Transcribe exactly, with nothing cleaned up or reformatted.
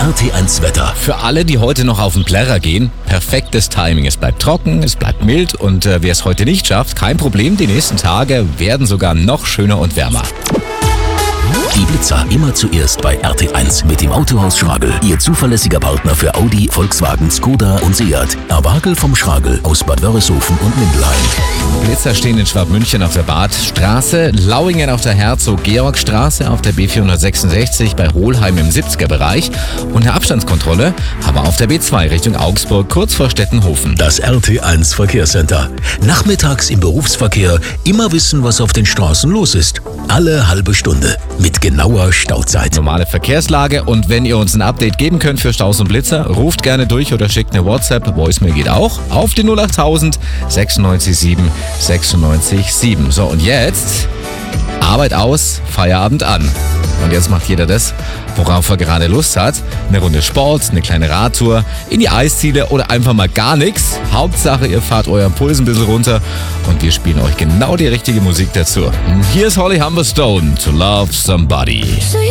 R T eins Wetter. Für alle, die heute noch auf den Plärrer gehen, perfektes Timing. Es bleibt trocken, es bleibt mild und äh, wer es heute nicht schafft, kein Problem. Die nächsten Tage werden sogar noch schöner und wärmer. Die Blitzer immer zuerst bei R T eins mit dem Autohaus Schragel. Ihr zuverlässiger Partner für Audi, Volkswagen, Skoda und Seat. Erwagel vom Schragel aus Bad Wörishofen und Mindelheim. Blitzer stehen in Schwabmünchen auf der Badstraße, Lauingen auf der Herzog-Georg-Straße, auf der B vierhundertsechsundsechzig bei Hohlheim im siebziger-Bereich und eine Abstandskontrolle haben wir auf der B zwei Richtung Augsburg, kurz vor Stettenhofen. Das R T eins Verkehrscenter. Nachmittags im Berufsverkehr immer wissen, was auf den Straßen los ist. Alle halbe Stunde mit genauer Stauzeit. Normale Verkehrslage und wenn ihr uns ein Update geben könnt für Staus und Blitzer, ruft gerne durch oder schickt eine WhatsApp, Voicemail geht auch, auf die null acht tausend sechsundneunzig sieben sechsundneunzig sieben. So und jetzt Arbeit aus, Feierabend an. Und jetzt macht jeder das, worauf er gerade Lust hat. Eine Runde Sport, eine kleine Radtour, in die Eisziele oder einfach mal gar nichts. Hauptsache, ihr fahrt euren Puls ein bisschen runter und wir spielen euch genau die richtige Musik dazu. Hier ist Holly Humberstone, To Love Somebody.